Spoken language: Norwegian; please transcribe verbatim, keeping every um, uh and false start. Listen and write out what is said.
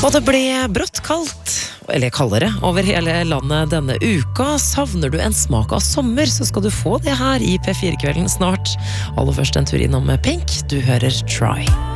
Og det ble brått kaldt, eller kaldere, over hele landet denne uka. Savner du en smak av sommer, så skal du få det her i P fire-kvelden snart. Aller først en tur innom Pink, du hører Try.